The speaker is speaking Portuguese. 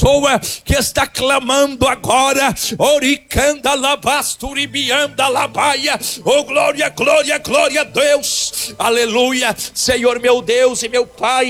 pessoa que está clamando agora, oricanda lavasturibianda labaia, oh glória, glória, glória a Deus, aleluia. Senhor meu Deus e meu Pai,